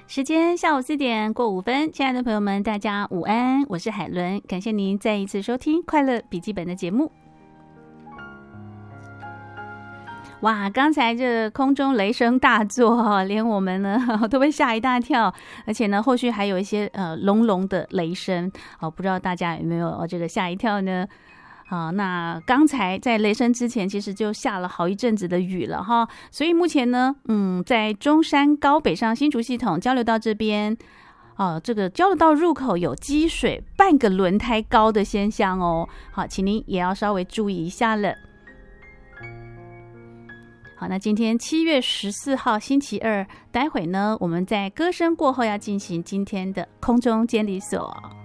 时间下午4点过5分，亲爱的朋友们，大家午安，我是海伦，感谢您再一次收听快乐笔记本的节目。哇，刚才这空中雷声大作，连我们呢都被吓一大跳，而且呢后续还有一些隆隆的雷声不知道大家有没有这个吓一跳呢？那刚才在雷声之前其实就下了好一阵子的雨了哈，所以目前呢在中山高北上新竹系统交流道这边这个交流道入口有积水半个轮胎高的现象哦，好，请您也要稍微注意一下了。好，那今天7月14号星期二，待会呢我们在歌声过后要进行今天的空中监理所。